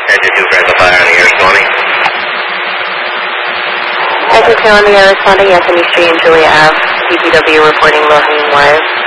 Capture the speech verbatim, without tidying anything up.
Engine two, verify on the air responding. Engine two on the air responding, Anthony Street and Julia Ave, D P W reporting low hanging wire.